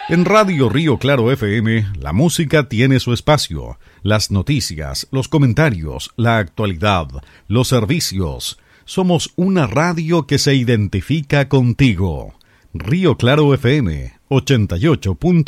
En Radio Río Claro FM, la música tiene su espacio. Las noticias, los comentarios, la actualidad, los servicios. Somos una radio que se identifica contigo. Río Claro FM 88.1